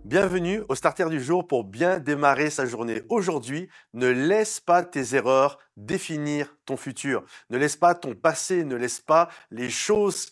Bienvenue au Starter du jour pour bien démarrer sa journée. Aujourd'hui, ne laisse pas tes erreurs définir ton futur. Ne laisse pas ton passé, ne laisse pas les choses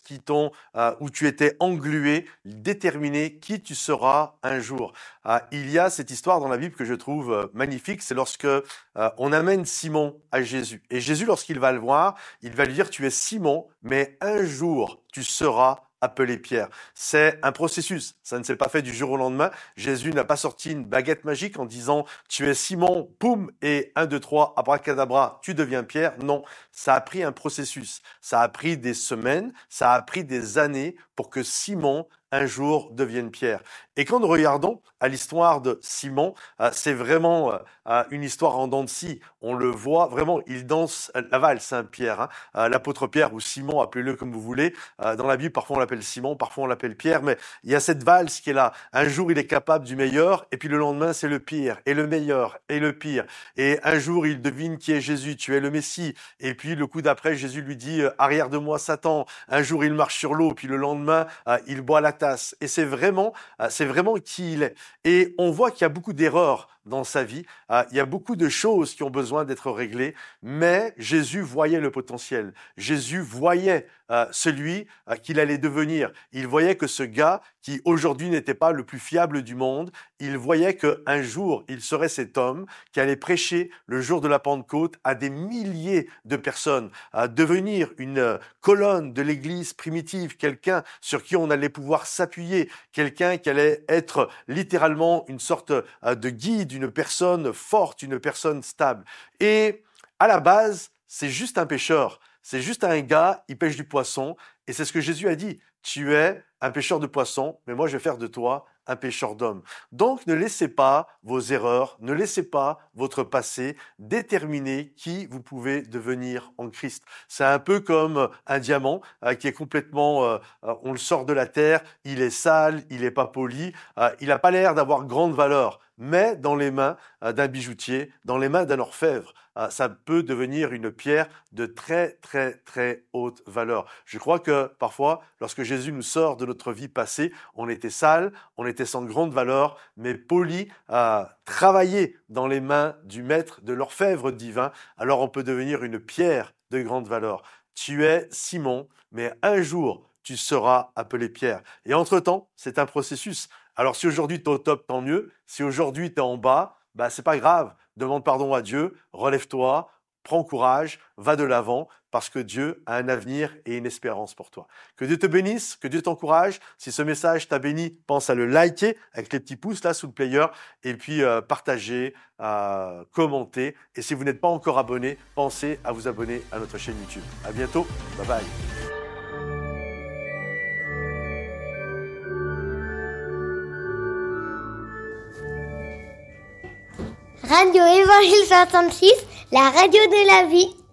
où tu étais englué déterminer qui tu seras un jour. Il y a cette histoire dans la Bible que je trouve magnifique, c'est lorsque on amène Simon à Jésus. Et Jésus, lorsqu'il va le voir, il va lui dire, tu es Simon, mais un jour tu seras appelé Pierre. C'est un processus. Ça ne s'est pas fait du jour au lendemain. Jésus n'a pas sorti une baguette magique en disant « tu es Simon, poum, et 1, 2, 3, abracadabra, tu deviens Pierre ». Non, ça a pris un processus. Ça a pris des semaines, ça a pris des années pour que Simon un jour devienne Pierre. Et quand nous regardons à l'histoire de Simon, c'est vraiment une histoire en dents de scie. On le voit vraiment, il danse la valse, Saint-Pierre, l'apôtre Pierre ou Simon, appelez-le comme vous voulez. Dans la Bible, parfois on l'appelle Simon, parfois on l'appelle Pierre, mais il y a cette valse qui est là. Un jour, il est capable du meilleur, et puis le lendemain, c'est le pire, et le meilleur, et le pire. Et un jour, il devine qui est Jésus, tu es le Messie. Et puis le coup d'après, Jésus lui dit, arrière de moi, Satan. Un jour, il marche sur l'eau, puis le lendemain, il boit la tasse. Et c'est vraiment qui il est. Et on voit qu'il y a beaucoup d'erreurs dans sa vie. Il y a beaucoup de choses qui ont besoin d'être réglées, mais Jésus voyait le potentiel. Jésus voyait celui qu'il allait devenir. Il voyait que ce gars qui aujourd'hui n'était pas le plus fiable du monde, il voyait qu'un jour, il serait cet homme qui allait prêcher le jour de la Pentecôte à des milliers de personnes, devenir une colonne de l'Église primitive, quelqu'un sur qui on allait pouvoir s'appuyer, quelqu'un qui allait être littéralement une sorte de guide, une personne forte, une personne stable. Et à la base, c'est juste un pêcheur. C'est juste un gars, il pêche du poisson. Et c'est ce que Jésus a dit. Tu es un pêcheur de poissons, mais moi je vais faire de toi un pêcheur d'hommes. Donc ne laissez pas vos erreurs, ne laissez pas votre passé déterminer qui vous pouvez devenir en Christ. C'est un peu comme un diamant qui est complètement, on le sort de la terre, il est sale, il n'est pas poli, il n'a pas l'air d'avoir grande valeur. Mais dans les mains d'un bijoutier, dans les mains d'un orfèvre, ça peut devenir une pierre de très, très, très haute valeur. Je crois que parfois, lorsque Jésus nous sort de notre vie passée, on était sale, on était sans grande valeur, mais poli, travaillé dans les mains du maître, de l'orfèvre divin, alors on peut devenir une pierre de grande valeur. Tu es Simon, mais un jour, tu seras appelé Pierre. Et entre-temps, c'est un processus. Alors si aujourd'hui tu es au top, tant mieux. Si aujourd'hui tu es en bas, c'est pas grave. Demande pardon à Dieu, relève-toi, prends courage, va de l'avant, parce que Dieu a un avenir et une espérance pour toi. Que Dieu te bénisse, que Dieu t'encourage. Si ce message t'a béni, pense à le liker avec les petits pouces là sous le player, et puis partager, commenter. Et si vous n'êtes pas encore abonné, pensez à vous abonner à notre chaîne YouTube. À bientôt, bye bye. Radio Évangile 66, la radio de la vie.